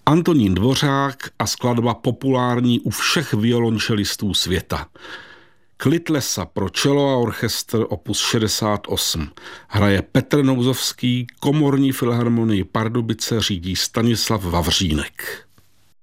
Antonín Dvořák a skladba populární u všech violončelistů světa. Klid lesa pro čelo a orchestr opus 68. Hraje Petr Nouzovský, Komorní filharmonii Pardubice řídí Stanislav Vavřínek.